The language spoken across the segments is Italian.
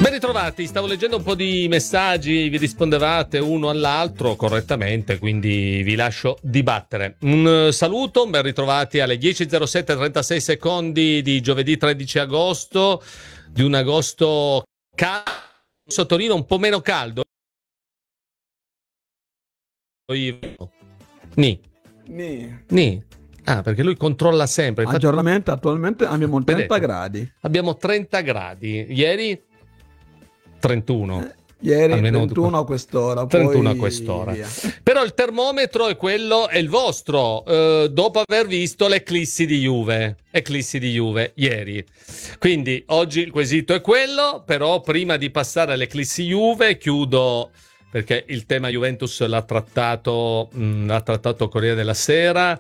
Ben ritrovati, stavo leggendo un po' di messaggi, vi rispondevate uno all'altro correttamente, quindi vi lascio dibattere. Un saluto, ben ritrovati alle 10:07 36 secondi di giovedì 13 agosto, di un agosto caldo, a Torino un po' meno caldo. Ni. Ah, perché lui controlla sempre. Infatti, aggiornamento, attualmente abbiamo 30 vedete, gradi. Abbiamo 30 gradi. Ieri 31. Ieri almeno 31 a quest'ora. 31 poi a quest'ora. Via. Però il termometro è quello, è il vostro, dopo aver visto l'eclissi di Juve ieri. Quindi oggi il quesito è quello, però prima di passare all'eclissi Juve chiudo, perché il tema Juventus l'ha trattato Corriere della Sera.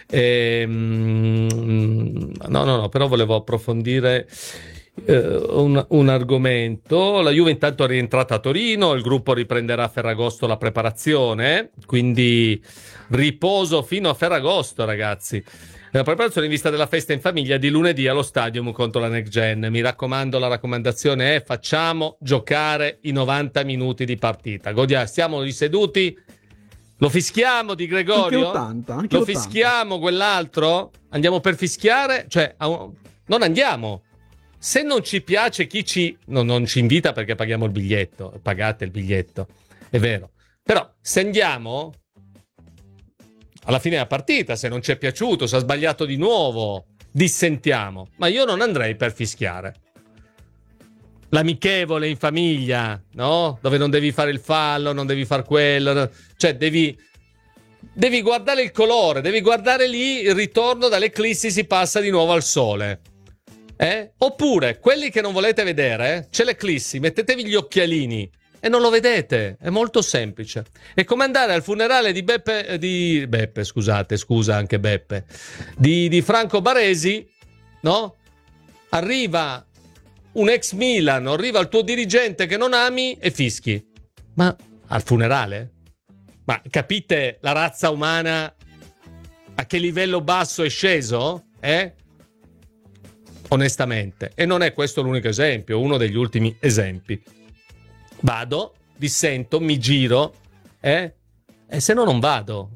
No, però volevo approfondire un argomento. La Juve intanto è rientrata a Torino, il gruppo riprenderà a Ferragosto la preparazione, quindi riposo fino a Ferragosto, ragazzi. La preparazione in vista della festa in famiglia di lunedì allo Stadium contro la Next Gen. Mi raccomando, la raccomandazione è: facciamo giocare i 90 minuti di partita. Godiamo, stiamo lì seduti, lo fischiamo Di Gregorio? Anche lo 80. fischiamo quell'altro? Andiamo per fischiare? Cioè, non andiamo. Se non ci piace chi non ci invita, perché paghiamo il biglietto, pagate il biglietto, è vero. Però se andiamo, alla fine della partita, se non ci è piaciuto, se ha sbagliato di nuovo, dissentiamo. Ma io non andrei per fischiare. L'amichevole in famiglia, no? Dove non devi fare il fallo, non devi fare quello. Cioè devi guardare il colore, devi guardare lì il ritorno dall'eclissi, si passa di nuovo al sole. Oppure quelli che non volete vedere, c'è l'eclissi, mettetevi gli occhialini e non lo vedete, è molto semplice. È come andare al funerale di Franco Baresi, no? Arriva un ex Milan, arriva il tuo dirigente che non ami e fischi. Ma al funerale? Ma capite la razza umana a che livello basso è sceso? Onestamente. E non è questo l'unico esempio, uno degli ultimi esempi. Vado, dissento, mi giro, e se no non vado.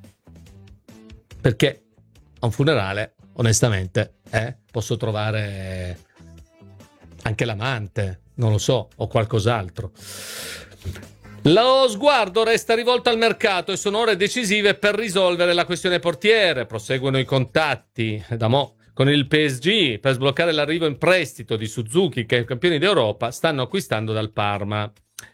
Perché a un funerale, onestamente, posso trovare anche l'amante, non lo so, o qualcos'altro. Lo sguardo resta rivolto al mercato e sono ore decisive per risolvere la questione portiere. Proseguono i contatti da mo' con il PSG per sbloccare l'arrivo in prestito di Suzuki, che i campioni d'Europa stanno acquistando dal Parma.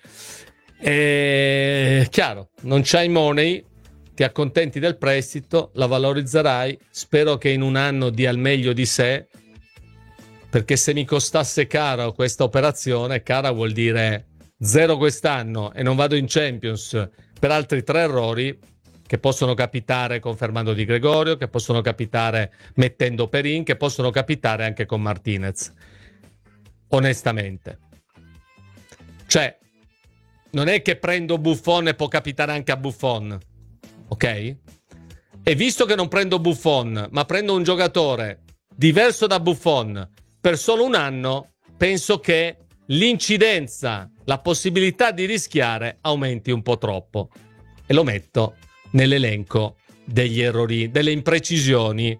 Chiaro, non c'hai money, ti accontenti del prestito, la valorizzerai, spero che in un anno dia il meglio di sé, perché se mi costasse caro questa operazione, cara vuol dire 0 quest'anno e non vado in Champions per altri 3 errori che possono capitare con Fernando Di Gregorio, che possono capitare mettendo Perin, che possono capitare anche con Martinez. Onestamente. Cioè, non è che prendo Buffon e può capitare anche a Buffon, ok? E visto che non prendo Buffon, ma prendo un giocatore diverso da Buffon per solo un anno, penso che l'incidenza, la possibilità di rischiare aumenti un po' troppo. E lo metto nell'elenco degli errori, delle imprecisioni